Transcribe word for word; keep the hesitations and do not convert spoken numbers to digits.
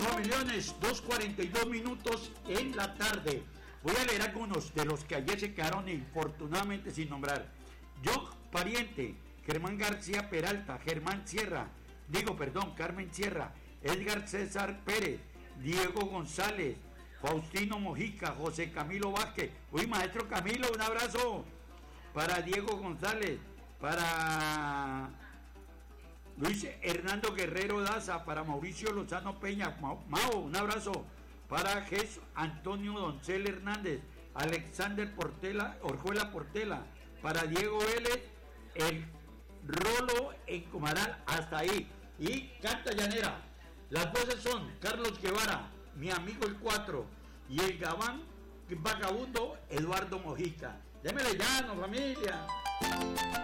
familiones, dos cuarenta y dos minutos en la tarde. Voy a leer algunos de los que ayer se quedaron infortunadamente sin nombrar. John Pariente, Germán García Peralta, Germán Sierra, digo, perdón, Carmen Sierra, Edgar César Pérez, Diego González, Faustino Mojica, José Camilo Vázquez. Uy, maestro Camilo, un abrazo para Diego González, para Luis Hernando Guerrero Daza, para Mauricio Lozano Peña, Mao, un abrazo para Jesús Antonio Doncel Hernández, Alexander Portela, Orjuela Portela, para Diego Vélez, el Rolo en Comaral, hasta ahí. Y Canta Llanera. Las voces son Carlos Guevara, mi amigo el Cuatro, y el Gabán vagabundo Eduardo Mojica. Démele llano, familia.